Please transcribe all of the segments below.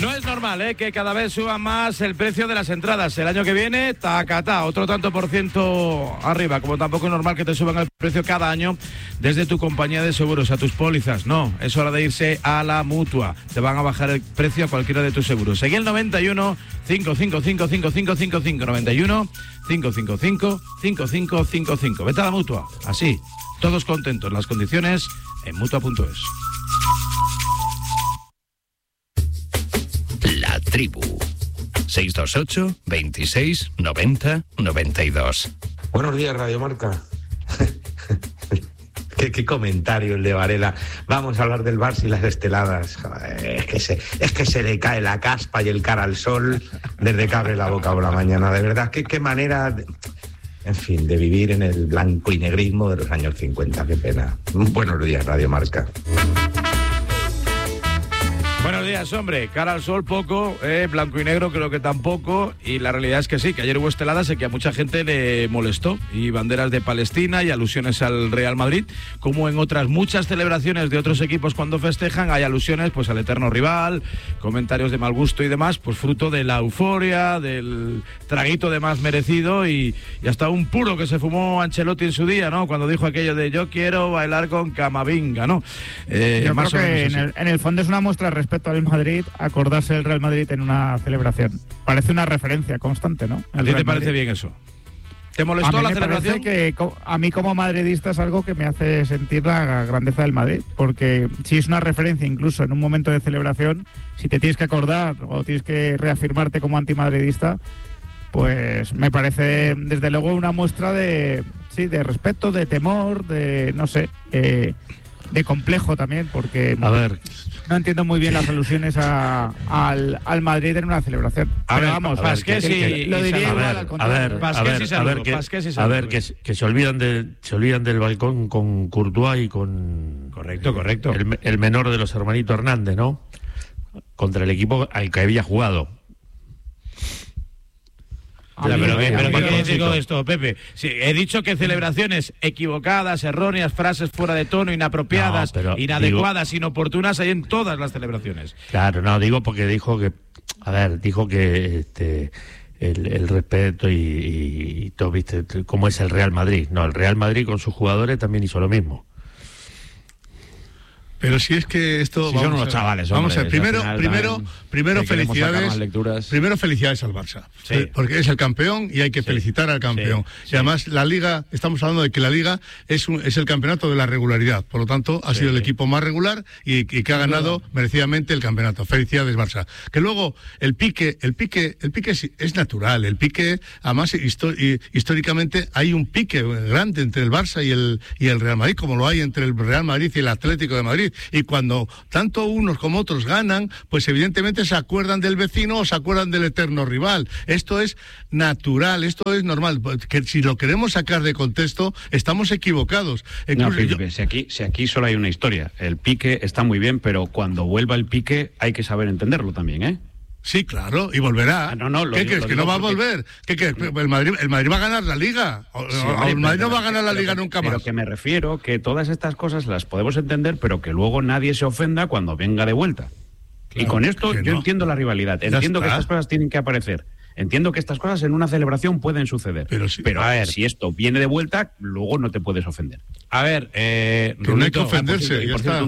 No es normal, que cada vez suba más el precio de las entradas. El año que viene, tacatá, otro tanto por ciento arriba. Como tampoco es normal que te suban el precio cada año desde tu compañía de seguros a tus pólizas. No, es hora de irse a la Mutua. Te van a bajar el precio a cualquiera de tus seguros. Seguí el 91 555 5555 91 555 5555. Vete a la Mutua. Así, todos contentos. Las condiciones en Mutua.es. La Tribu. 628 26 90 92. Buenos días, Radio Marca. ¿Qué comentario el de Varela? Vamos a hablar del Barça y las esteladas. Joder, es que se le cae la caspa y el cara al sol desde que abre la boca por la mañana. De verdad, qué manera, en fin, de vivir en el blanco y negrismo de los años 50. Qué pena. Buenos días, Radio Marca. Buenos días, hombre. Cara al sol poco, blanco y negro creo que tampoco, y la realidad es que sí, que ayer hubo esteladas y que a mucha gente le molestó, y banderas de Palestina y alusiones al Real Madrid, como en otras muchas celebraciones de otros equipos cuando festejan hay alusiones pues al eterno rival, comentarios de mal gusto y demás, pues fruto de la euforia, del traguito de más merecido y hasta un puro que se fumó Ancelotti en su día, ¿no? Cuando dijo aquello de yo quiero bailar con Camavinga, ¿no? Yo más creo o que menos en el fondo es una muestra de respeto al Madrid acordarse del Real Madrid en una celebración. Parece una referencia constante, ¿no? ¿A ti te parece bien eso? ¿Te molestó la celebración? Que a mí como madridista es algo que me hace sentir la grandeza del Madrid, porque si es una referencia incluso en un momento de celebración, si te tienes que acordar o tienes que reafirmarte como antimadridista, pues me parece desde luego una muestra de respeto, de temor, de no sé, de complejo también, porque a ver, no entiendo muy bien las alusiones al Madrid en una celebración. Pero vamos, Pasqués y lo diría igual al contrario. A ver, que se olvidan del balcón con Courtois y con correcto el menor de los hermanitos Hernández, ¿no? Contra el equipo al que había jugado. Pero ¿qué decir con esto, Pepe? Sí, he dicho que celebraciones equivocadas, erróneas, frases fuera de tono, inapropiadas, inadecuadas, inoportunas hay en todas las celebraciones. Claro, no, digo porque dijo que el respeto y todo, ¿viste? Cómo es el Real Madrid. No, el Real Madrid con sus jugadores también hizo lo mismo. Pero si es que esto... Si son unos chavales, vamos a ver, primero felicidades. Primero felicidades al Barça. Sí. Porque es el campeón y hay que felicitar al campeón. Sí. Y además la Liga, estamos hablando de que la Liga es el campeonato de la regularidad. Por lo tanto, ha sido el equipo más regular y que ha ganado merecidamente el campeonato. Felicidades, Barça. Que luego el pique es natural. El pique, además, históricamente hay un pique grande entre el Barça y el Real Madrid, como lo hay entre el Real Madrid y el Atlético de Madrid. Y cuando tanto unos como otros ganan, pues evidentemente se acuerdan del vecino o se acuerdan del eterno rival. Esto es natural, esto es normal. Que si lo queremos sacar de contexto, estamos equivocados. No, Felipe, si aquí solo hay una historia. El pique está muy bien, pero cuando vuelva el pique hay que saber entenderlo también, ¿eh? Sí, claro, y volverá. ¿Qué crees? ¿Que no va a volver? ¿Qué crees? ¿El Madrid va a ganar la Liga? El Madrid no va a ganar la Liga nunca más. Pero que me refiero que todas estas cosas las podemos entender, pero que luego nadie se ofenda cuando venga de vuelta. Claro, y con esto yo entiendo la rivalidad, entiendo que estas cosas tienen que aparecer. Entiendo que estas cosas en una celebración pueden suceder. Pero a ver, si esto viene de vuelta, luego no te puedes ofender. A ver, Rulito, no hay que ofenderse.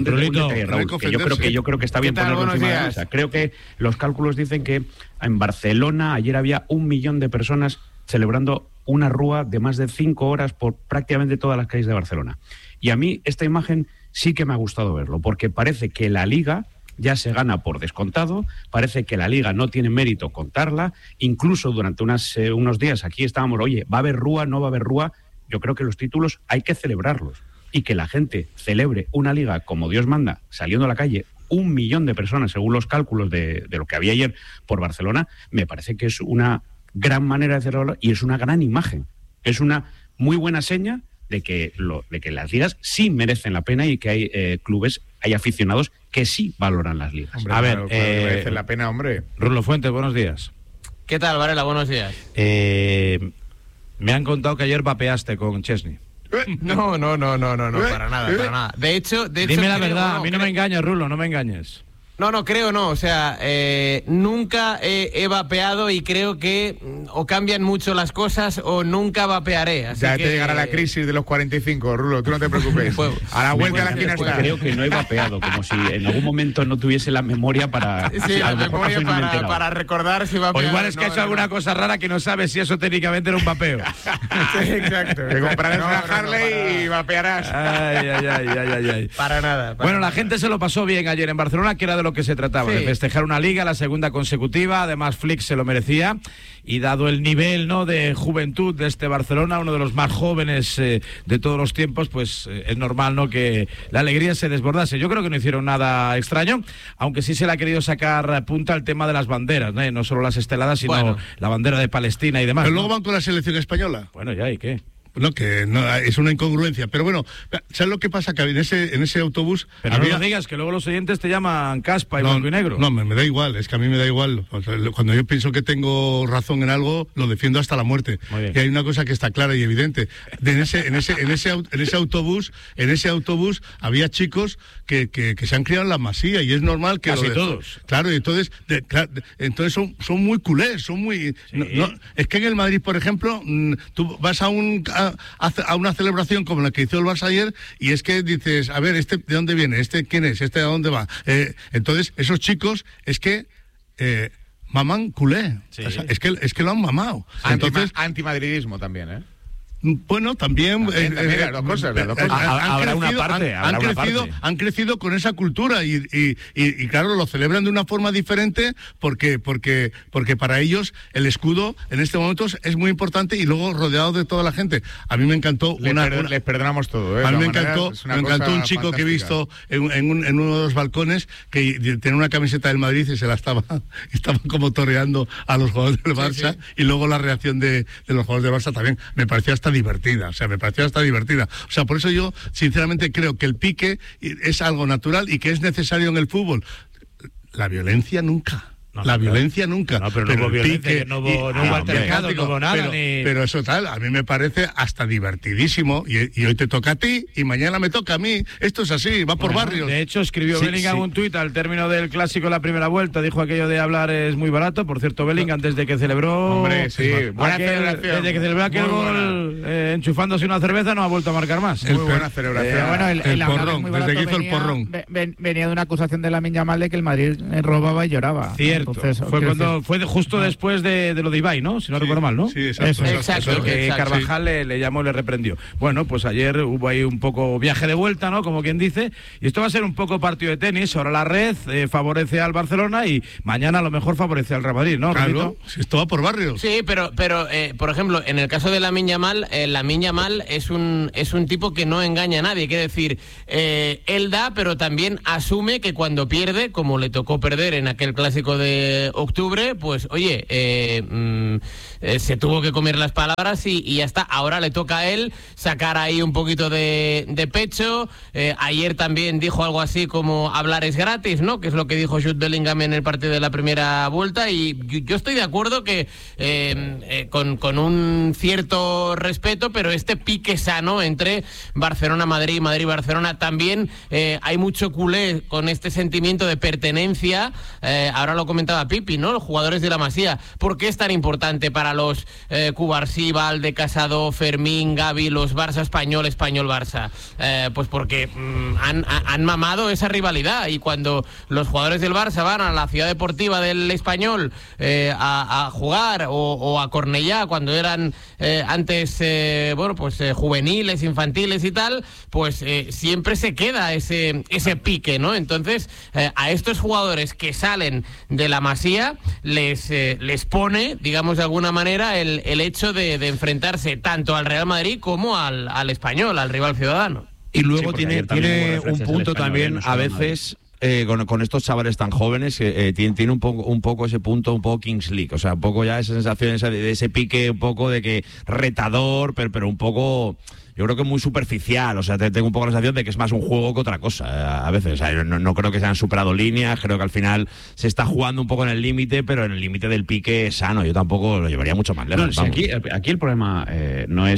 Yo creo que está bien ponerlo encima de la mesa. Creo que los cálculos dicen que en Barcelona ayer había 1 millón de personas celebrando una rúa de más de 5 horas por prácticamente todas las calles de Barcelona. Y a mí esta imagen sí que me ha gustado verlo, porque parece que la Liga ya se gana por descontado, parece que la Liga no tiene mérito contarla, incluso durante unos días aquí estábamos, oye, ¿va a haber rúa, no va a haber rúa? Yo creo que los títulos hay que celebrarlos, y que la gente celebre una Liga como Dios manda, saliendo a la calle 1 millón de personas, según los cálculos de lo que había ayer por Barcelona, me parece que es una gran manera de celebrarlo y es una gran imagen, es una muy buena seña de que las ligas sí merecen la pena y que hay clubes, hay aficionados que sí valoran las ligas. Hombre, a ver, claro, merece la pena, hombre. Rulo Fuentes, buenos días. ¿Qué tal, Varela? Buenos días. Me han contado que ayer vapeaste con Chesney. No, para nada. De hecho, dime la verdad, a mí no me engañes, Rulo, no me engañes. No, creo no. O sea, nunca he vapeado y creo que o cambian mucho las cosas o nunca vapearé. Así ya que, te llegará la crisis de los 45, Rulo, tú no te preocupes. A la vuelta de la esquina está. Creo que no he vapeado, como si en algún momento no tuviese la memoria para... Sí, la memoria para recordar si vapear. O igual es que ha hecho alguna cosa rara que no sabe si eso técnicamente era un vapeo. Sí, exacto. Te comprarás una Harley y vapearás. Ay. Para nada. Bueno, la gente se lo pasó bien ayer en Barcelona, que era de lo que se trataba, de festejar una liga, la segunda consecutiva. Además, Flick se lo merecía. Y dado el nivel, ¿no?, de juventud de este Barcelona, uno de los más jóvenes de todos los tiempos, pues es normal, ¿no?, que la alegría se desbordase. Yo creo que no hicieron nada extraño, aunque sí se le ha querido sacar punta al tema de las banderas, no solo las esteladas, sino la bandera de Palestina y demás. Pero luego van con la selección española. Bueno, ya, ¿y qué? No, que no, es una incongruencia. Pero bueno, ¿sabes lo que pasa? Que en ese autobús... Pero no lo digas, que luego los oyentes te llaman caspa y blanco y negro. No, me da igual, es que a mí me da igual. O sea, cuando yo pienso que tengo razón en algo, lo defiendo hasta la muerte. Y hay una cosa que está clara y evidente. En ese autobús había chicos que se han criado en la Masía y es normal que... Casi todos. Claro, y entonces son muy culés, son muy... Sí. Es que en el Madrid, por ejemplo, tú vas a una celebración como la que hizo el Barça ayer y es que dices, a ver, ¿este de dónde viene? ¿Este quién es? ¿Este a dónde va? Entonces, esos chicos es que maman culé. Sí. O sea, es que lo han mamado. Entonces, antimadridismo también, ¿eh? Bueno, también las dos cosas. Han crecido con esa cultura y claro, lo celebran de una forma diferente porque para ellos el escudo en este momento es muy importante y luego rodeado de toda la gente. A mí me encantó les perdonamos todo, A mí me encantó un chico que he visto en uno de los balcones que tenía una camiseta del Madrid y se la estaba como torreando a los jugadores del Barça y luego la reacción de los jugadores del Barça también me parecía hasta divertida. O sea, por eso yo sinceramente creo que el pique es algo natural y que es necesario en el fútbol. La violencia nunca. Violencia nunca. No, pero no hubo violencia, no hubo altercado, no hubo nada. Pero eso tal, a mí me parece hasta divertidísimo. Y hoy te toca a ti y mañana me toca a mí. Esto es así, va por barrios. De hecho, escribió Bellingham un tuit al término del clásico en la primera vuelta. Dijo aquello de hablar es muy barato. Por cierto, Bellingham, desde que celebró... Hombre, sí, buena celebración. Desde que celebró aquel gol enchufándose una cerveza, no ha vuelto a marcar más. Muy buena celebración. El porrón, desde que hizo el porrón. Venía de una acusación de Lamine Yamal de que el Madrid robaba y lloraba. Cierto. Entonces, fue justo después de lo de Ibai, ¿no? Si no recuerdo mal, ¿no? Sí, exacto. Que Carvajal le llamó, le reprendió. Bueno, pues ayer hubo ahí un poco viaje de vuelta, ¿no? Como quien dice. Y esto va a ser un poco partido de tenis. Ahora la red favorece al Barcelona y mañana a lo mejor favorece al Real Madrid, ¿no? Claro, si esto va por barrios. Sí, pero por ejemplo, en el caso de Lamine Yamal, es un tipo que no engaña a nadie. Quiere decir, él da, pero también asume que cuando pierde, como le tocó perder en aquel clásico de octubre, pues oye, se tuvo que comer las palabras y ya está. Ahora le toca a él sacar ahí un poquito de pecho. Ayer también dijo algo así como hablar es gratis, ¿no? Que es lo que dijo Jude Bellingham en el partido de la primera vuelta y yo estoy de acuerdo que con un cierto respeto, pero este pique sano entre Barcelona-Madrid, Madrid-Barcelona también hay mucho culé con este sentimiento de pertenencia. Ahora lo comentaba Pipi, ¿no? Los jugadores de la Masía. ¿Por qué es tan importante para los Cubarsí, Valde, Casado, Fermín, Gavi, los Barça Español, Barça? Pues porque han mamado esa rivalidad y cuando los jugadores del Barça van a la ciudad deportiva del Español a jugar o a Cornellá cuando eran antes juveniles, infantiles y tal, pues siempre se queda ese pique, ¿no? Entonces a estos jugadores que salen de la Masía les pone, digamos de alguna manera, el hecho de enfrentarse tanto al Real Madrid como al Español, al rival ciudadano. Y luego tiene un punto también a veces con estos chavales tan jóvenes que tiene un poco ese punto un poco Kings League, o sea, un poco ya esa sensación de ese pique un poco de que retador, pero un poco, yo creo que muy superficial, o sea, tengo un poco la sensación de que es más un juego que otra cosa a veces, o sea, no creo que se han superado líneas, creo que al final se está jugando un poco en el límite, pero en el límite del pique sano, yo tampoco lo llevaría mucho más lejos. No, si aquí el problema no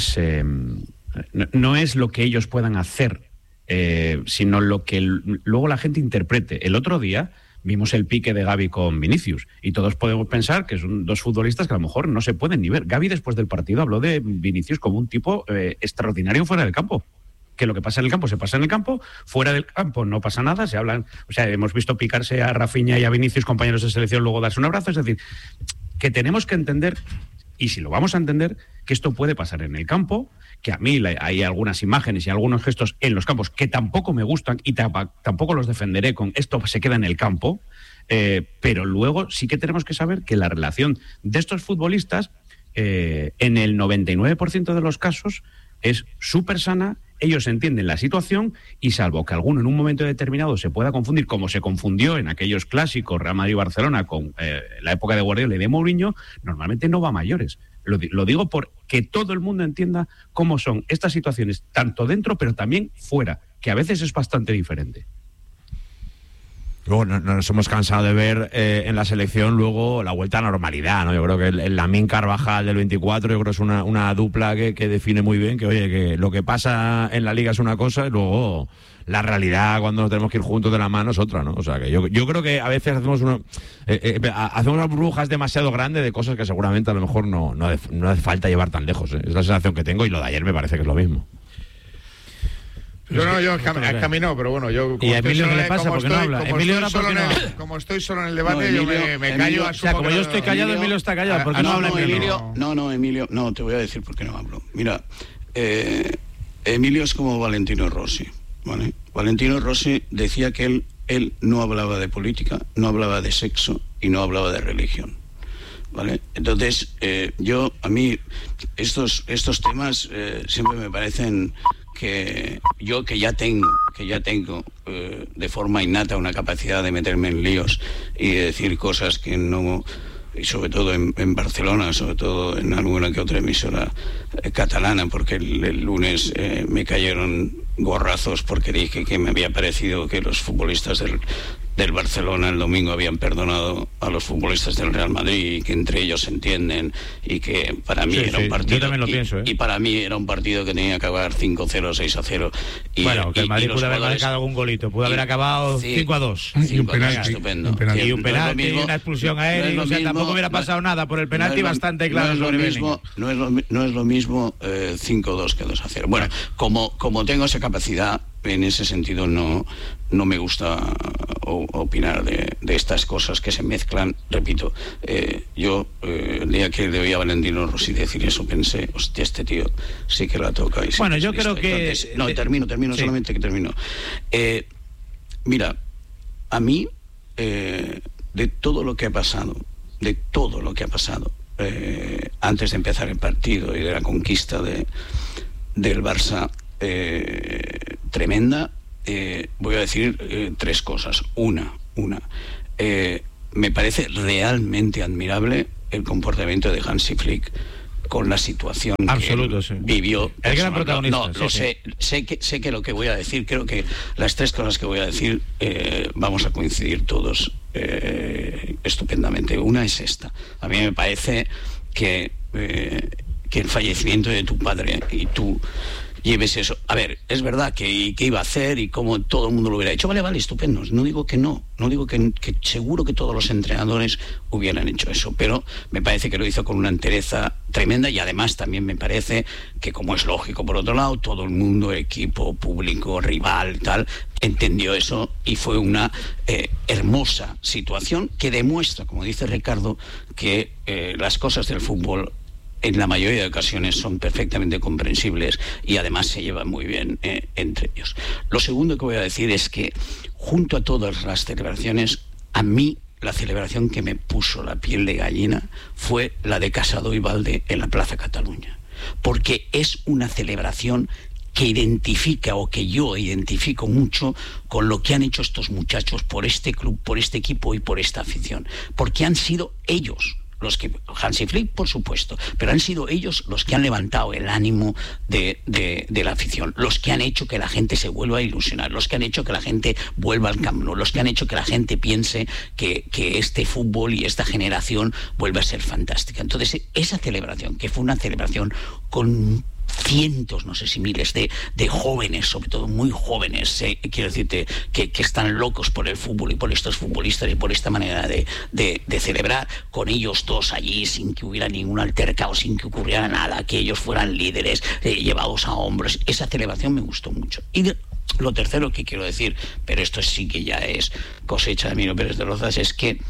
es lo que ellos puedan hacer, sino lo que luego la gente interprete. El otro día vimos el pique de Gavi con Vinicius y todos podemos pensar que son dos futbolistas que a lo mejor no se pueden ni ver. Gavi después del partido habló de Vinicius como un tipo extraordinario fuera del campo. Que lo que pasa en el campo se pasa en el campo, fuera del campo no pasa nada, se hablan, o sea, hemos visto picarse a Rafinha y a Vinicius, compañeros de selección, luego darse un abrazo, es decir, que tenemos que entender, y si lo vamos a entender, que esto puede pasar en el campo, que a mí hay algunas imágenes y algunos gestos en los campos que tampoco me gustan y tampoco los defenderé con esto se queda en el campo, pero luego sí que tenemos que saber que la relación de estos futbolistas en el 99% de los casos es súper sana. Ellos entienden la situación y salvo que alguno en un momento determinado se pueda confundir, como se confundió en aquellos clásicos Real Madrid y Barcelona con la época de Guardiola y de Mourinho, normalmente no va a mayores. Lo digo porque todo el mundo entienda cómo son estas situaciones, tanto dentro pero también fuera, que a veces es bastante diferente. Luego nos hemos cansado de ver en la selección luego la vuelta a normalidad, ¿no? Yo creo que el Lamine Carvajal del 24, yo creo que es una dupla que define muy bien que, oye, que lo que pasa en la liga es una cosa y luego la realidad cuando nos tenemos que ir juntos de la mano es otra, ¿no? O sea, que yo creo que a veces hacemos unas burbujas demasiado grandes de cosas que seguramente a lo mejor no hace falta llevar tan lejos, ¿eh? Es la sensación que tengo y lo de ayer me parece que es lo mismo. Yo camino, pero bueno, yo... ¿Y a Emilio qué le pasa? ¿Por qué no habla? Emilio ahora porque no habla. Como estoy solo en el debate, yo me callo. O sea, como yo estoy callado, Emilio está callado. ¿Por qué no habla Emilio? Emilio, no, te voy a decir por qué no hablo. Mira, Emilio es como Valentino Rossi, ¿vale? Valentino Rossi decía que él no hablaba de política, no hablaba de sexo y no hablaba de religión, ¿vale? Entonces, a mí estos temas siempre me parecen... que ya tengo de forma innata una capacidad de meterme en líos y de decir cosas que no, y sobre todo en Barcelona, sobre todo en alguna que otra emisora catalana, porque el lunes me cayeron gorrazos porque dije que me había parecido que los futbolistas del Barcelona el domingo habían perdonado a los futbolistas del Real Madrid y que entre ellos se entienden y que para mí era un partido... Yo también lo pienso, ¿eh? Y para mí era un partido que tenía que acabar 5-0, 6-0. Bueno, que el Madrid pudo haber marcado algún golito, pudo haber acabado 5-2. Y un penalti. Estupendo. Y un penalti y una expulsión a él. O sea, tampoco hubiera pasado nada por el penalti bastante claro sobre Bellingham. No es lo mismo 5-2 que 2-0. Bueno, como tengo esa capacidad, en ese sentido no me gusta opinar de estas cosas que se mezclan. Repito, yo el día que le oí a Valentino Rossi decir eso pensé, hostia, este tío sí que la toca. Y bueno, yo creo que... Entonces, no, termino, sí. Solamente que termino. Mira, a mí, de todo lo que ha pasado, antes de empezar el partido y de la conquista del Barça, tremenda, voy a decir tres cosas. Una, me parece realmente admirable el comportamiento de Hansi Flick con la situación absoluto, que vivió. El gran protagonista. No, lo sé. Sé que lo que voy a decir, creo que las tres cosas que voy a decir vamos a coincidir todos estupendamente. Una es esta. A mí me parece que el fallecimiento de tu padre y tú lleves eso. A ver, es verdad que iba a hacer y cómo todo el mundo lo hubiera hecho. Vale, estupendo. No digo que no digo que seguro que todos los entrenadores hubieran hecho eso, pero me parece que lo hizo con una entereza tremenda y además también me parece que, como es lógico, por otro lado, todo el mundo, equipo, público, rival, tal, entendió eso y fue una hermosa situación que demuestra, como dice Ricardo, que las cosas del fútbol en la mayoría de ocasiones son perfectamente comprensibles y además se llevan muy bien entre ellos. Lo segundo que voy a decir es que, junto a todas las celebraciones, a mí la celebración que me puso la piel de gallina fue la de Casado y Valde en la Plaza Cataluña, porque es una celebración que identifica, o que yo identifico mucho con lo que han hecho estos muchachos por este club, por este equipo y por esta afición, porque han sido ellos los que, Hansi Flick por supuesto, pero han sido ellos los que han levantado el ánimo de la afición, los que han hecho que la gente se vuelva a ilusionar, los que han hecho que la gente vuelva al Camp Nou, los que han hecho que la gente piense que este fútbol y esta generación vuelva a ser fantástica. Entonces, esa celebración, que fue una celebración con cientos, no sé si miles de jóvenes, sobre todo muy jóvenes, quiero decirte, que están locos por el fútbol y por estos futbolistas y por esta manera de celebrar, con ellos dos allí sin que hubiera ningún altercado, sin que ocurriera nada, que ellos fueran líderes, llevados a hombros. Esa celebración me gustó mucho. Y lo tercero que quiero decir, pero esto sí que ya es cosecha de Emilio Pérez de Rozas, es que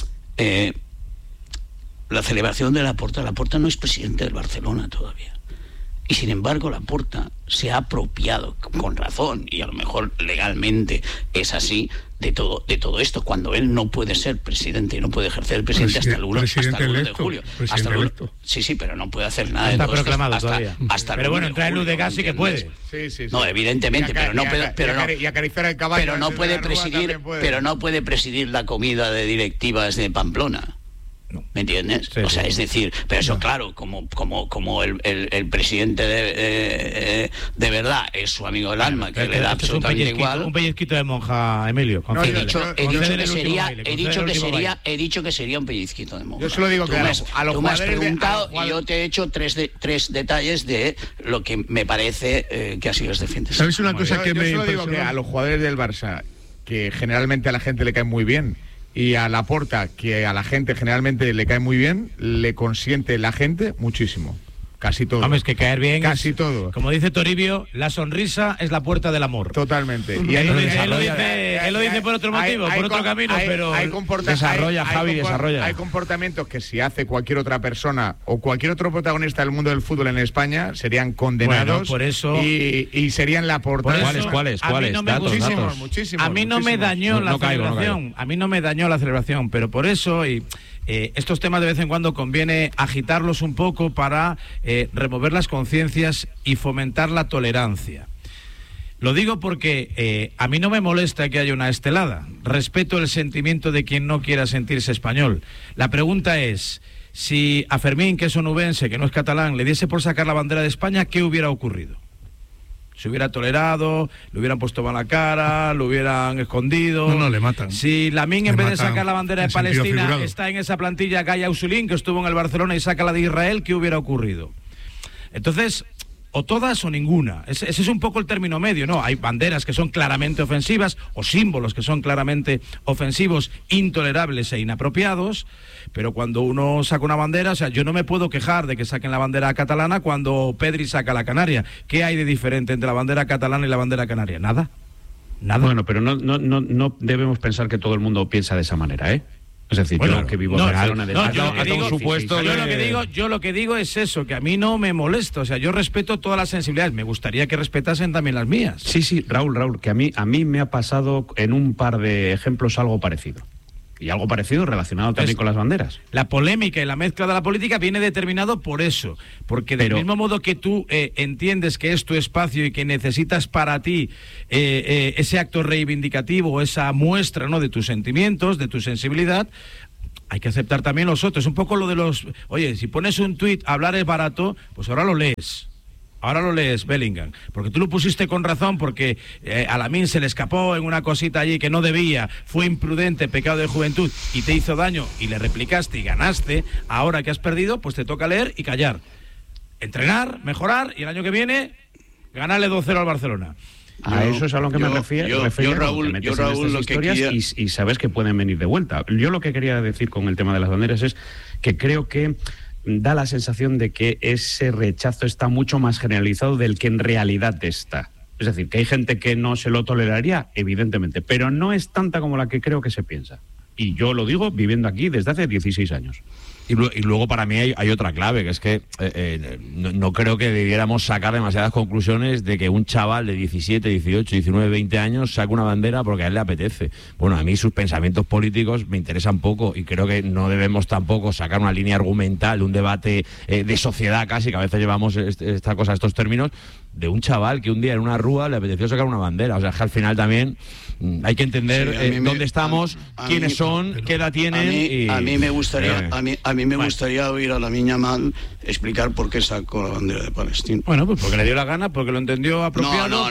la celebración de Laporta no es presidente del Barcelona todavía. Y sin embargo Laporta se ha apropiado, con razón, y a lo mejor legalmente es así, de todo esto, cuando él no puede ser presidente y no puede ejercer el presidente hasta el 1 de julio. Sí, pero no puede hacer nada. Está proclamado todavía. Pero bueno, entrar en Udega sí que puede. Sí. No, evidentemente, y acariciar el caballo. Pero no puede presidir la comida de directivas de Pamplona. ¿Me entiendes? Sí, o sea, es decir, pero eso claro, como el presidente de verdad es su amigo del alma, que le da absolutamente igual. Un pellizquito de monja, Emilio. He dicho que sería un pellizquito de monja. Yo solo digo que tú me has preguntado y yo te he hecho tres detalles de lo que me parece que así los defiendes. ¿Sabes una cosa que me solo digo que a los jugadores del Barça, que generalmente a la gente le cae muy bien, y a Laporta, que a la gente generalmente le cae muy bien, le consiente la gente muchísimo. Casi todo. Hombre, es que caer bien. Casi todo. Como dice Toribio, la sonrisa es la puerta del amor. Totalmente. Y él lo dice por otro motivo, por otro camino, pero desarrolla. Hay comportamientos que si hace cualquier otra persona o cualquier otro protagonista del mundo del fútbol en España serían condenados. Bueno, por eso, y serían Laporta. ¿Cuáles? Muchísimos. A mí no me dañó la celebración. A mí no me dañó la celebración, pero por eso estos temas de vez en cuando conviene agitarlos un poco para remover las conciencias y fomentar la tolerancia. Lo digo porque a mí no me molesta que haya una estelada. Respeto el sentimiento de quien no quiera sentirse español. La pregunta es, si a Fermín, que es onubense, que no es catalán, le diese por sacar la bandera de España, ¿qué hubiera ocurrido? Se hubiera tolerado, le hubieran puesto mala cara, lo hubieran escondido. No, le matan. Si Lamine, en vez de sacar la bandera de Palestina, está en esa plantilla Gaya Usulín, que estuvo en el Barcelona, y saca la de Israel, ¿qué hubiera ocurrido? Entonces, o todas o ninguna. Ese es un poco el término medio, ¿no? Hay banderas que son claramente ofensivas, o símbolos que son claramente ofensivos, intolerables e inapropiados, pero cuando uno saca una bandera, o sea, yo no me puedo quejar de que saquen la bandera catalana cuando Pedri saca la canaria. ¿Qué hay de diferente entre la bandera catalana y la bandera canaria? Nada. Bueno, pero no debemos pensar que todo el mundo piensa de esa manera, ¿eh? Es decir, yo que vivo en Barcelona... Yo lo que digo es eso, que a mí no me molesta. O sea, yo respeto todas las sensibilidades. Me gustaría que respetasen también las mías. Sí, Raúl, que a mí me ha pasado en un par de ejemplos algo parecido. Y algo parecido relacionado también con las banderas. La polémica y la mezcla de la política viene determinado por eso. Porque del mismo modo que tú entiendes que es tu espacio y que necesitas para ti ese acto reivindicativo, esa muestra, ¿no?, de tus sentimientos, de tu sensibilidad, hay que aceptar también los otros. Un poco lo de los... Oye, si pones un tuit, hablar es barato, pues ahora lo lees. Ahora lo lees, Bellingham, porque tú lo pusiste con razón, porque a Lamine se le escapó en una cosita allí que no debía, fue imprudente, pecado de juventud, y te hizo daño, y le replicaste y ganaste. Ahora que has perdido, pues te toca leer y callar. Entrenar, mejorar, y el año que viene, ganarle 2-0 al Barcelona. Eso es a lo que me refiero. Yo, Raúl, lo que quería... y sabes que pueden venir de vuelta. Yo lo que quería decir con el tema de las banderas es que creo que da la sensación de que ese rechazo está mucho más generalizado del que en realidad está. Es decir, que hay gente que no se lo toleraría, evidentemente, pero no es tanta como la que creo que se piensa. Y yo lo digo viviendo aquí desde hace 16 años. Y luego para mí hay otra clave, que es que no creo que debiéramos sacar demasiadas conclusiones de que un chaval de 17, 18, 19, 20 años saque una bandera porque a él le apetece. Bueno, a mí sus pensamientos políticos me interesan poco y creo que no debemos tampoco sacar una línea argumental, un debate de sociedad casi, que a veces llevamos esta cosa, estos términos, de un chaval que un día en una rúa le apeteció sacar una bandera. O sea, que al final también hay que entender dónde estamos, quiénes son, qué edad tienen. A mí me gustaría oír a Lamine Yamal explicar por qué sacó la bandera de Palestina. Bueno, pues porque le dio la gana, porque lo entendió apropiado.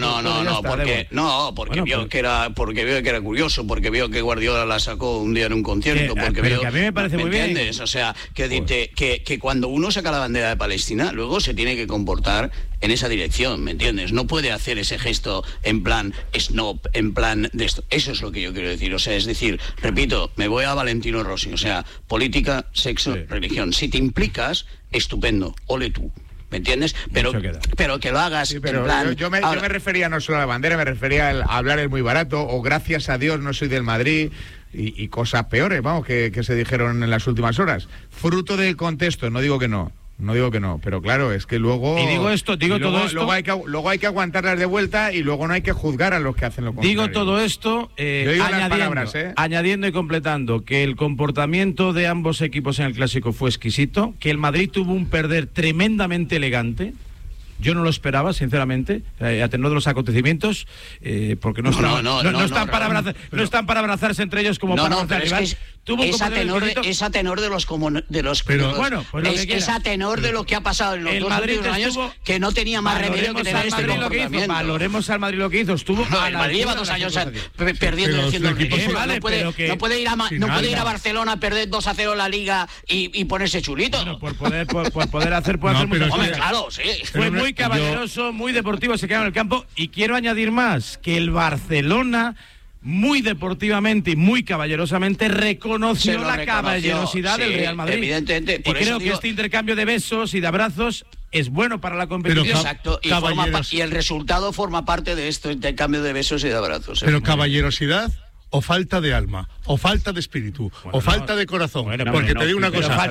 Porque vio que era curioso, porque vio que Guardiola la sacó un día en un concierto, porque vio que a mí me parece muy bien. O sea, que cuando uno saca la bandera de Palestina, luego se tiene que comportar en esa dirección, ¿me entiendes? No puede hacer ese gesto en plan snob, en plan de esto. Eso es lo que yo quiero decir. O sea, es decir, repito, me voy a Valentino Rossi. O sea, política, sexo, religión. Si te implicas, estupendo, ole tú. ¿Me entiendes? Pero que lo hagas en plan... Yo me refería no solo a la bandera, me refería a hablar es muy barato, o gracias a Dios no soy del Madrid, y cosas peores, vamos, que se dijeron en las últimas horas. Fruto del contexto, no digo que no, pero claro, es que luego... Y digo todo esto... Luego hay que aguantarlas de vuelta y luego no hay que juzgar a los que hacen lo contrario. Digo todo esto añadiendo y completando que el comportamiento de ambos equipos en el Clásico fue exquisito, que el Madrid tuvo un perder tremendamente elegante. Yo no lo esperaba, sinceramente, a tenor de los acontecimientos, porque no están para abrazarse entre ellos como para abrazar al rival. Es a tenor de los es a tenor de lo que ha pasado en los dos últimos años, que no tenía más remedio que tener este comportamiento. Valoremos al Madrid lo que hizo. El Madrid lleva 2 años perdiendo y haciendo el ridículo. No puede ir a Barcelona a perder 2-0 en la Liga y ponerse chulito. Bueno, por poder hacer muchas cosas. Claro, sí. Fue muy caballeroso, muy deportivo, se quedó en el campo. Y quiero añadir más, que el Barcelona, muy deportivamente y muy caballerosamente, reconoció la caballerosidad del Real Madrid. Evidentemente. Y creo que este intercambio de besos y de abrazos es bueno para la competición. Exacto, y el resultado forma parte de esto, intercambio de besos y de abrazos. Pero caballerosidad o falta de alma, o falta de espíritu, o falta de corazón. Porque te digo una cosa,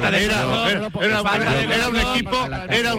era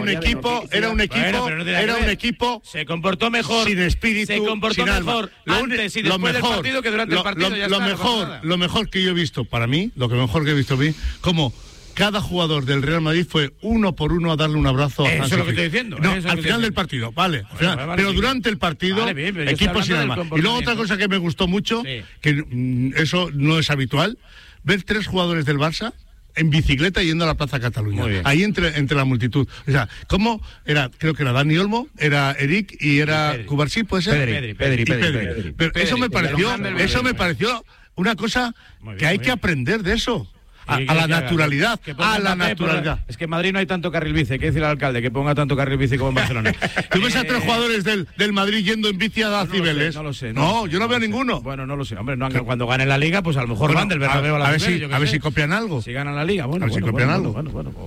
un equipo se comportó mejor, sin espíritu, se comportó sin alma. mejor antes y después del partido que durante el partido. Lo mejor que yo he visto para mí, como cada jugador del Real Madrid fue uno por uno a darle un abrazo a Hansi Flick. Eso es lo que estoy diciendo. No, al final del partido, vale. Pero durante el partido, equipo sin alma. Y luego otra cosa que me gustó mucho, que eso no es habitual, ver 3 jugadores del Barça en bicicleta yendo a la Plaza Cataluña. Ahí entre la multitud. O sea, ¿cómo era? Creo que era Dani Olmo, era Eric y era Cubarsí, ¿puede ser? Pedri. Pero eso me pareció una cosa que hay que aprender de eso. A la naturalidad. Es que en Madrid no hay tanto carril bici, hay que decirle al alcalde que ponga tanto carril bici como en Barcelona. ¿Tú ves a 3 jugadores del Madrid yendo en bici a Cibeles? No lo sé. No, yo no veo ninguno. Bueno, no lo sé. Hombre, cuando ganen la Liga, pues a lo mejor van del Bernabéu a la Cibeles. A ver si copian algo. Si ganan la Liga, bueno. A ver si copian algo.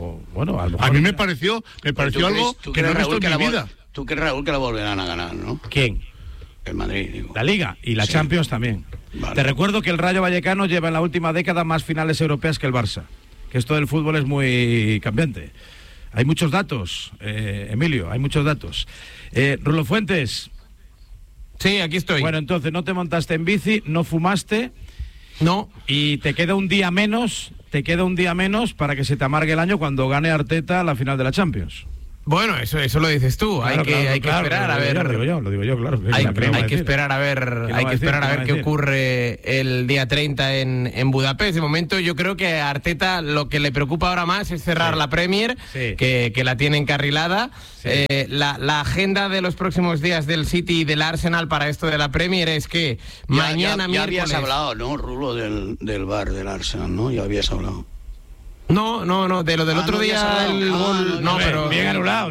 A mí me pareció algo que no he visto en mi vida. ¿Tú crees, Raúl, que la volverán a ganar, no? ¿Quién? El Madrid, digo. La Liga y la Champions también. Vale. Te recuerdo que el Rayo Vallecano lleva en la última década más finales europeas que el Barça. Que esto del fútbol es muy cambiante. Hay muchos datos, Emilio, hay muchos datos. Rulo Fuentes. Sí, aquí estoy. Bueno, entonces, no te montaste en bici, no fumaste. No. Y te queda un día menos para que se te amargue el año cuando gane Arteta la final de la Champions. Bueno, eso lo dices tú. Hay que esperar a ver. Lo digo yo, claro. Hay que esperar a ver qué ocurre el día 30 en Budapest. De momento, yo creo que a Arteta lo que le preocupa ahora más es cerrar la Premier, que la tiene encarrilada. Sí. La agenda de los próximos días del City y del Arsenal para esto de la Premier es que mañana miércoles. Ya habías hablado, ¿no, Rulo, del bar del Arsenal, ¿no? Ya habías hablado. No, de lo del otro día el gol, pero bien anulado.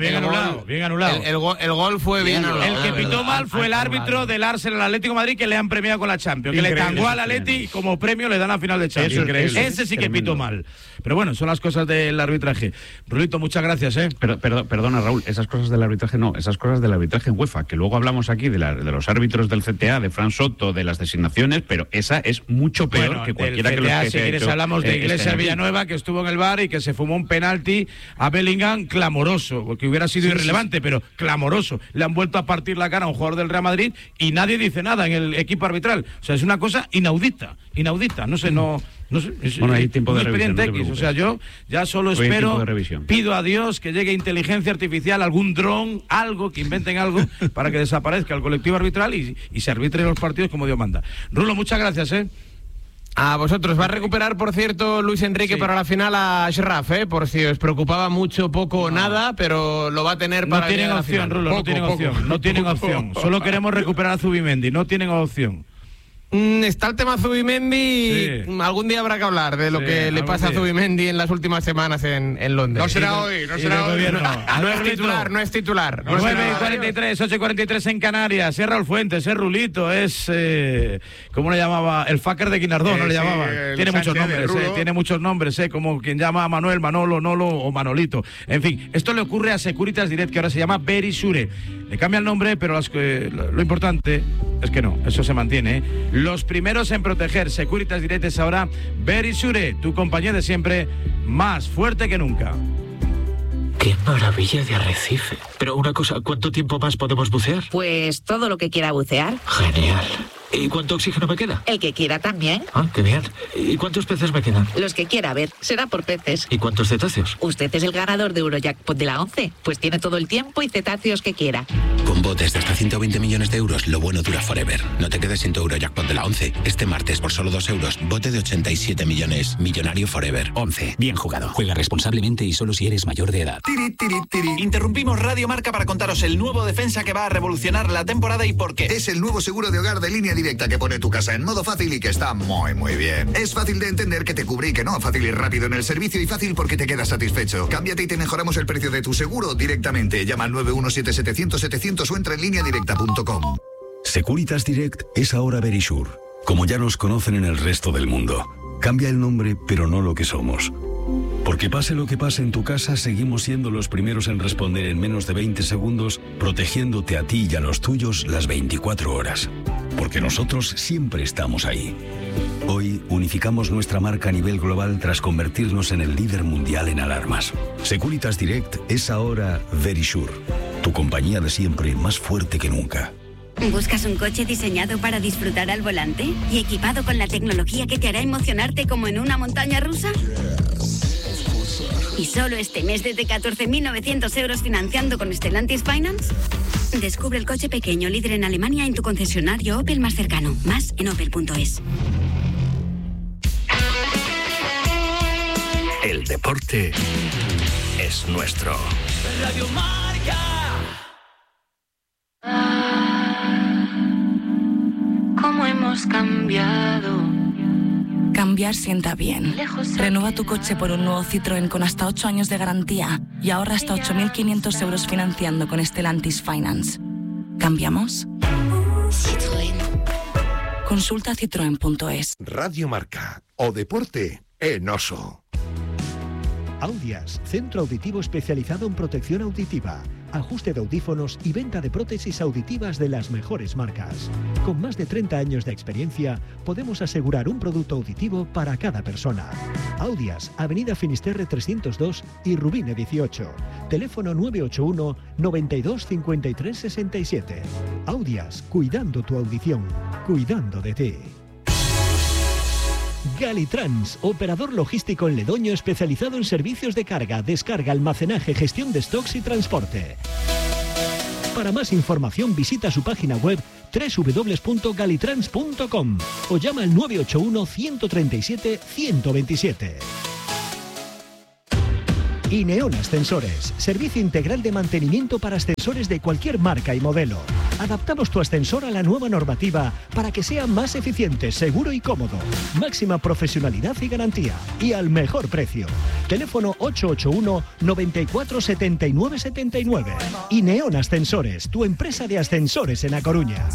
El gol fue bien anulado. El que pitó mal fue el árbitro del Arsenal Atlético de Madrid, que le han premiado con la Champions, que le tangó al Atleti y como premio le dan la final de Champions. Ese sí que pitó mal. Pero bueno, son las cosas del arbitraje. Rulito, muchas gracias, Perdona, Raúl, esas cosas del arbitraje no, esas cosas del arbitraje en UEFA, que luego hablamos aquí de los árbitros del CTA, de Fran Soto, de las designaciones, pero esa es mucho peor que cualquiera CTA, que los que si quieres hablamos de Iglesias Villanueva, que estuvo en el VAR y que se fumó un penalti a Bellingham clamoroso, porque hubiera sido irrelevante, pero clamoroso. Le han vuelto a partir la cara a un jugador del Real Madrid y nadie dice nada en el equipo arbitral. O sea, es una cosa inaudita. No sé, bueno, hay tiempo de expediente revisión, X, o sea, yo ya solo espero, pido a Dios que llegue inteligencia artificial, algún dron, algo, que inventen algo para que desaparezca el colectivo arbitral y se arbitre los partidos como Dios manda. Rulo, muchas gracias, A vosotros. Va a recuperar, por cierto, Luis Enrique para la final a Shraf, por si os preocupaba mucho, poco o nada, pero lo va a tener para... No tienen opción, Rulo, no tienen opción. Solo queremos recuperar a Zubimendi, no tienen opción. Está el tema Zubimendi. Sí. Algún día habrá que hablar de lo que le pasa a Zubimendi en las últimas semanas en Londres. No será hoy, no será hoy. No es titular. 9:43, 8:43 en Canarias. Es Raúl Fuentes, es Rulito, es... ¿cómo le llamaba? El fucker de Guinardó, ¿no le llamaba? Tiene muchos nombres, como quien llama a Manuel, Manolo, Nolo o Manolito. En fin, esto le ocurre a Securitas Direct, que ahora se llama Verisure. Le cambia el nombre, pero lo importante es que no, eso se mantiene, ¿eh? Los primeros en proteger. Securitas Direct es ahora Verisure, tu compañía de siempre, más fuerte que nunca. ¡Qué maravilla de arrecife! Pero una cosa, ¿cuánto tiempo más podemos bucear? Pues todo lo que quiera bucear. Genial. ¿Y cuánto oxígeno me queda? El que quiera también. Ah, qué bien. ¿Y cuántos peces me quedan? Los que quiera, ver. Será por peces. ¿Y cuántos cetáceos? Usted es el ganador de Eurojackpot de la 11. Pues tiene todo el tiempo y cetáceos que quiera. Con botes de hasta 120 millones de euros, lo bueno dura forever. No te quedes sin tu Eurojackpot de la 11. Este martes, por solo 2 euros, bote de 87 millones. Millonario forever. 11. Bien jugado. Juega responsablemente y solo si eres mayor de edad. Interrumpimos Radio Marca para contaros el nuevo defensa que va a revolucionar la temporada y por qué. Es el nuevo seguro de hogar de Línea Directa que pone tu casa en modo fácil y que está muy bien. Es fácil de entender, que te cubre y que no. Fácil y rápido en el servicio y fácil porque te quedas satisfecho. Cámbiate y te mejoramos el precio de tu seguro directamente. Llama al 917-700-700 o entra en lineadirecta.com. Securitas Direct es ahora Verisure. Como ya nos conocen en el resto del mundo. Cambia el nombre, pero no lo que somos. Porque pase lo que pase en tu casa, seguimos siendo los primeros en responder en menos de 20 segundos, protegiéndote a ti y a los tuyos las 24 horas. Porque nosotros siempre estamos ahí. Hoy unificamos nuestra marca a nivel global tras convertirnos en el líder mundial en alarmas. Securitas Direct es ahora Verisure, tu compañía de siempre más fuerte que nunca. ¿Buscas un coche diseñado para disfrutar al volante y equipado con la tecnología que te hará emocionarte como en una montaña rusa? ¿Y solo este mes desde 14.900 euros financiando con Stellantis Finance? Descubre el coche pequeño líder en Alemania en tu concesionario Opel más cercano. Más en opel.es. El deporte es nuestro. Radio Marca. ¿Cómo hemos cambiado? Cambiar sienta bien. Renueva tu coche por un nuevo Citroën con hasta 8 años de garantía y ahorra hasta 8.500 euros financiando con Stellantis Finance. ¿Cambiamos? Citroën. Consulta citroen.es. Radio Marca. O deporte en Oso. Audias, centro auditivo especializado en protección auditiva, ajuste de audífonos y venta de prótesis auditivas de las mejores marcas. Con más de 30 años de experiencia, podemos asegurar un producto auditivo para cada persona. Audias, Avenida Finisterre 302 y Rubine 18. Teléfono 981 92 53 67. Audias, cuidando tu audición, cuidando de ti. Galitrans, operador logístico en Ledoño especializado en servicios de carga, descarga, almacenaje, gestión de stocks y transporte. Para más información visita su página web www.galitrans.com o llama al 981 137 127. Ineon Ascensores, servicio integral de mantenimiento para ascensores de cualquier marca y modelo. Adaptamos tu ascensor a la nueva normativa para que sea más eficiente, seguro y cómodo. Máxima profesionalidad y garantía. Y al mejor precio. Teléfono 881 94 79 79. Ineon Ascensores, tu empresa de ascensores en A Coruña.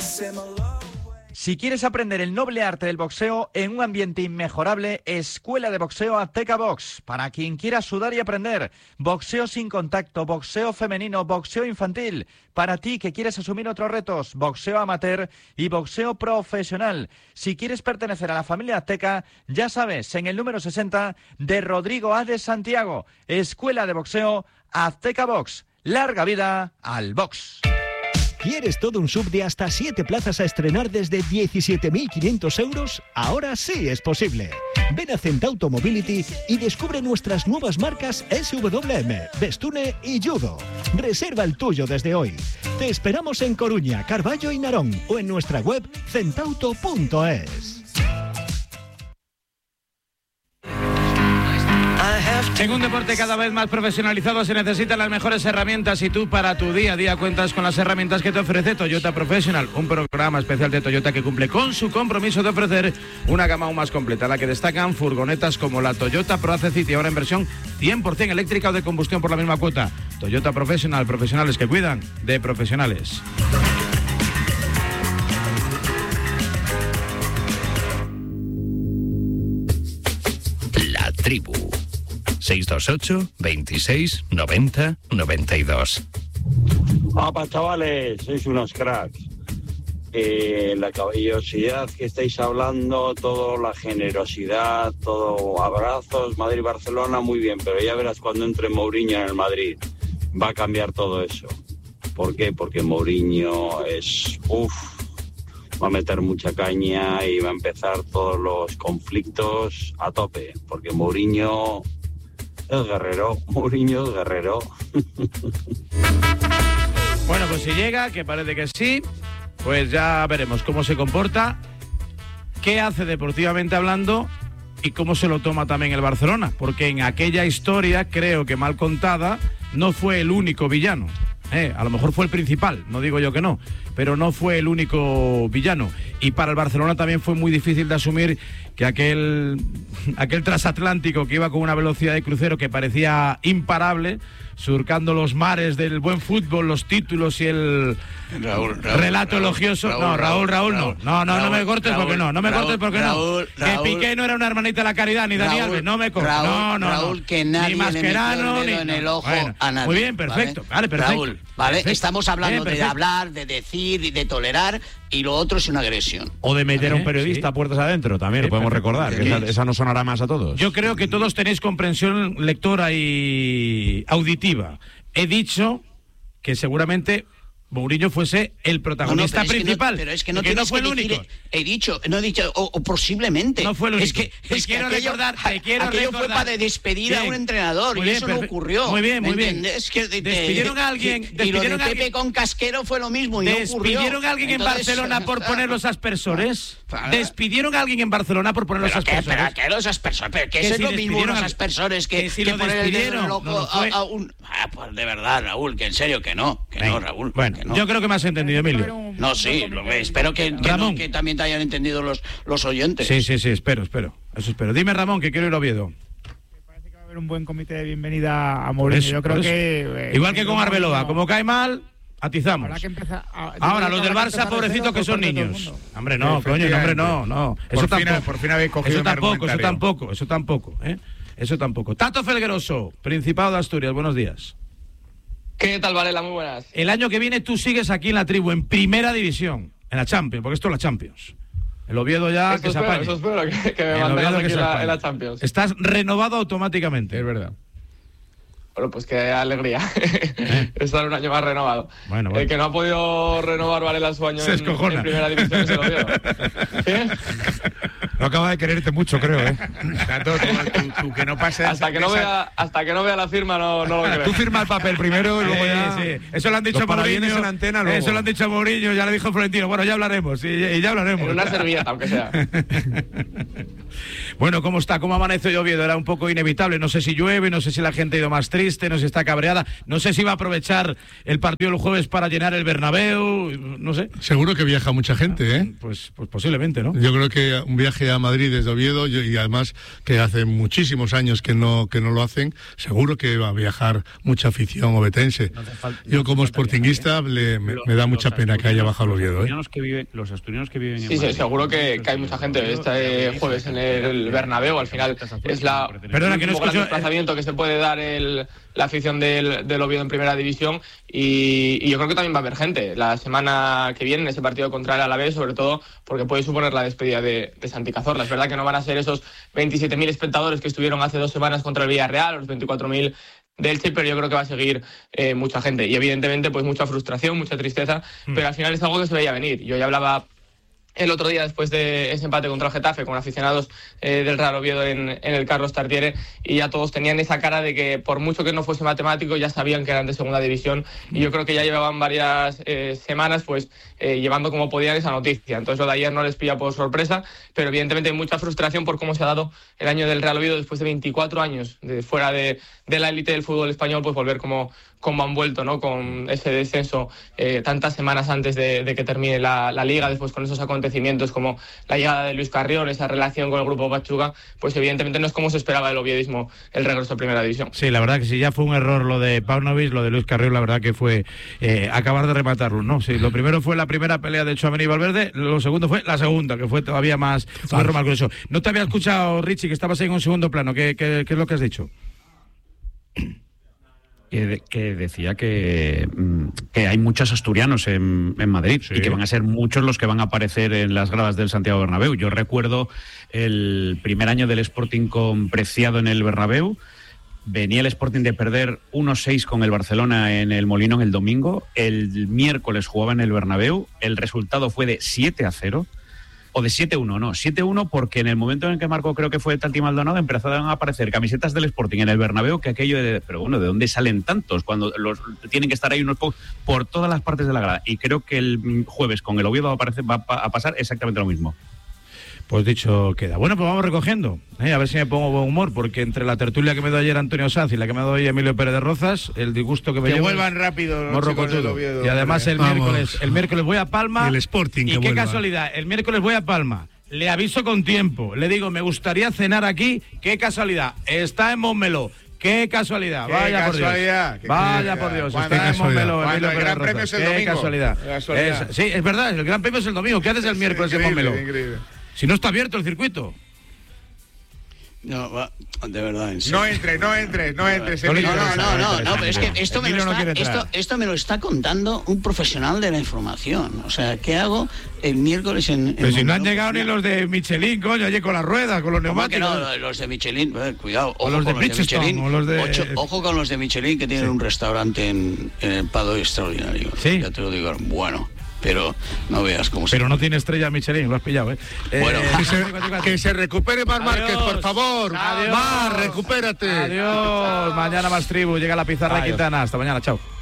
Si quieres aprender el noble arte del boxeo en un ambiente inmejorable, Escuela de Boxeo Azteca Box. Para quien quiera sudar y aprender, boxeo sin contacto, boxeo femenino, boxeo infantil. Para ti que quieres asumir otros retos, boxeo amateur y boxeo profesional. Si quieres pertenecer a la familia Azteca, ya sabes, en el número 60 de Rodrigo A. de Santiago. Escuela de Boxeo Azteca Box. Larga vida al box. ¿Quieres todo un sub de hasta 7 plazas a estrenar desde 17.500 euros? Ahora sí es posible. Ven a Centauto Mobility y descubre nuestras nuevas marcas SWM, Bestune y Judo. Reserva el tuyo desde hoy. Te esperamos en Coruña, Carballo y Narón o en nuestra web centauto.es. En un deporte cada vez más profesionalizado se necesitan las mejores herramientas y tú para tu día a día cuentas con las herramientas que te ofrece Toyota Professional, un programa especial de Toyota que cumple con su compromiso de ofrecer una gama aún más completa, la que destacan furgonetas como la Toyota Proace City, ahora en versión 100% eléctrica o de combustión por la misma cuota. Toyota Professional, profesionales que cuidan de profesionales. La Tribu. 628 26 90 92. ¡Apa, chavales! Sois unos cracks. La caballerosidad que estáis hablando, todo, la generosidad, todo, abrazos, Madrid-Barcelona, muy bien, pero ya verás cuando entre Mourinho en el Madrid, va a cambiar todo eso. ¿Por qué? Porque Mourinho es, va a meter mucha caña y va a empezar todos los conflictos a tope, porque Mourinho es guerrero, Mourinho es guerrero. Bueno, pues si llega, que parece que sí, pues ya veremos cómo se comporta, qué hace deportivamente hablando y cómo se lo toma también el Barcelona, porque en aquella historia, creo que mal contada, no fue el único villano. A lo mejor fue el principal, no digo yo que no, pero no fue el único villano. Y para el Barcelona también fue muy difícil de asumir que aquel transatlántico que iba con una velocidad de crucero que parecía imparable, surcando los mares del buen fútbol, los títulos y el relato elogioso. Raúl, no me cortes porque no. Que Piqué no era una hermanita de la caridad, ni Dani Alves, no me cortes. Raúl, que nadie ni Mascherano, le metió el dedo en el ojo a nadie. Muy bien, perfecto. Vale, perfecto. Raúl, perfecto. Estamos hablando de hablar, de decir y de tolerar, y lo otro es una agresión. O de meter a un periodista a puertas adentro, también lo podemos recordar, que esa no sonará más a todos. Yo creo que todos tenéis comprensión lectora y auditiva. He dicho que seguramente Mourinho fuese el protagonista principal. Pero es que no fue el único. He dicho, o posiblemente. No fue el único. Es que aquello fue para despedir a un entrenador y eso no ocurrió. Muy bien. Es que despidieron a alguien. Y lo de Pepe con Casquero fue lo mismo y no ocurrió. ¿Despidieron a alguien en Barcelona por poner los aspersores? ¿Despidieron a alguien en Barcelona por poner los aspersores? ¿Pero qué los aspersores? ¿Pero qué es lo mismo los aspersores que poner el dedo en el ojo a un... Pues de verdad, Raúl, que en serio que no, Raúl. Bueno, no. Yo creo que me has entendido, Emilio. No, sí, espero que también te hayan entendido los oyentes. Sí, espero. Eso espero. Dime, Ramón, que quiero ir a Oviedo. Parece que va a haber un buen comité de bienvenida a Mourinho. Yo creo que... igual que con Arbeloa, como cae mal, atizamos. Ahora, los del Barça, pobrecitos, que son niños. Hombre, no, coño, no. Por fin habéis cogido Eso tampoco. Tato Felgueroso, Principado de Asturias, buenos días. ¿Qué tal, Varela? Muy buenas. El año que viene tú sigues aquí en la Tribu, en Primera División, en la Champions, porque esto es la Champions. El Oviedo ya eso que se apañe. Eso espero, que me mantengas aquí en la Champions. Estás renovado automáticamente. Es verdad. Bueno, pues qué alegría estar un año más renovado. Bueno. El que no ha podido renovar Varela su año en Primera División es el Oviedo. ¿Sí? No acaba de quererte mucho, creo, tú que no pases... Hasta que no vea la firma no lo creo. Tú firma el papel primero y luego ya... Sí. Eso lo han dicho a Mourinho. En antena, luego. Eso lo han dicho a Mourinho, ya le dijo Florentino. Bueno, ya hablaremos, y ya hablaremos. En una servilleta, aunque sea. Bueno, ¿cómo está? ¿Cómo amanece hoy Oviedo? Era un poco inevitable. No sé si llueve, no sé si la gente ha ido más triste, no sé si está cabreada, no sé si va a aprovechar el partido del jueves para llenar el Bernabéu, no sé. Seguro que viaja mucha gente, ¿eh? Pues posiblemente, ¿no? Yo creo que un viaje a Madrid desde Oviedo, y además que hace muchísimos años que no lo hacen, seguro que va a viajar mucha afición ovetense. Yo como sportinguista me da mucha pena que haya bajado Oviedo, ¿eh? Los asturianos que viven en Madrid. Sí, seguro que hay mucha gente este jueves en el Bernabéu. Al final es el último gran desplazamiento que se puede dar la afición del Oviedo en Primera División, y yo creo que también va a haber gente la semana que viene en ese partido contra el Alavés, sobre todo porque puede suponer la despedida de Santi Cazorla. Es verdad que no van a ser esos 27.000 espectadores que estuvieron hace 2 semanas contra el Villarreal, los 24.000 del Elche, pero yo creo que va a seguir mucha gente, y evidentemente pues mucha frustración, mucha tristeza, pero al final es algo que se veía venir. Yo ya hablaba el otro día después de ese empate contra el Getafe con aficionados del Real Oviedo en el Carlos Tartiere, y ya todos tenían esa cara de que por mucho que no fuese matemático ya sabían que eran de segunda división, y yo creo que ya llevaban varias semanas pues llevando como podían esa noticia. Entonces lo de ayer no les pilla por sorpresa, pero evidentemente hay mucha frustración por cómo se ha dado el año del Real Oviedo después de 24 años de fuera de la élite del fútbol español, pues volver como han vuelto, ¿no? Con ese descenso tantas semanas antes de que termine la Liga, después con esos acontecimientos como la llegada de Luis Carrión, esa relación con el Grupo Pachuca, pues evidentemente no es como se esperaba del oviedismo el regreso a Primera División. Sí, la verdad que sí, ya fue un error lo de Paunovic, lo de Luis Carrión, la verdad que fue acabar de rematarlo, ¿no? Sí, lo primero fue la primera pelea de Tchouaméni y Valverde, lo segundo fue la segunda, que fue todavía más eso. No te había escuchado, Richie, que estabas ahí en un segundo plano. ¿Qué es lo que has dicho? Que decía que hay muchos asturianos en Madrid, sí, y que van a ser muchos los que van a aparecer en las gradas del Santiago Bernabéu. Yo recuerdo el primer año del Sporting con Preciado en el Bernabéu. Venía el Sporting de perder 1-6 con el Barcelona en el Molinón el domingo. El miércoles jugaba en el Bernabéu. El resultado fue de 7-0. O de 7-1, no, 7-1 porque en el momento en el que marcó, creo que fue Tati Maldonado, empezaron a aparecer camisetas del Sporting en el Bernabéu, que aquello de, pero bueno, ¿de dónde salen tantos? Cuando tienen que estar ahí unos pocos por todas las partes de la grada. Y creo que el jueves con el Oviedo va a pasar exactamente lo mismo. Pues dicho queda. Bueno, pues vamos recogiendo, a ver si me pongo buen humor, porque entre la tertulia que me dio ayer Antonio Sanz y la que me dio hoy Emilio Pérez de Rozas, el disgusto que me llevo... Que vuelvan rápido. Morro con todo. Oviedo, y además el miércoles voy a Palma. Y el Sporting y qué casualidad, el miércoles voy a Palma. Le aviso con tiempo, le digo, me gustaría cenar aquí, qué casualidad, está en Montmeló. ¡Qué casualidad! ¡Qué Vaya casualidad! Por Dios. Vaya por Dios. Está en Montmeló, Emilio el Gran Premio es el domingo. ¡Qué casualidad! Sí, es verdad, el Gran Premio es el domingo. ¿Qué haces el miércoles en Montmeló? Increíble. Si no está abierto el circuito. No, de verdad, en serio. No entres. No, pero es que esto me lo está contando un profesional de la información. O sea, ¿qué hago el miércoles en Pero si no han llegado ni los de Michelin, coño, allí con las ruedas, con los neumáticos. No, los de Michelin, cuidado, ojo o los con de Michelin. Ojo con los de Michelin, que tienen un restaurante en el Pado extraordinario. Sí. Ya te lo digo, bueno. Pero no veas cómo Pero no tiene estrella Michelin, lo has pillado, Bueno, que se recupere Mar Márquez, por favor. Adiós. Mar, recupérate. Adiós. Mañana más tribu, llega la pizarra de Quintana. Hasta mañana, chao.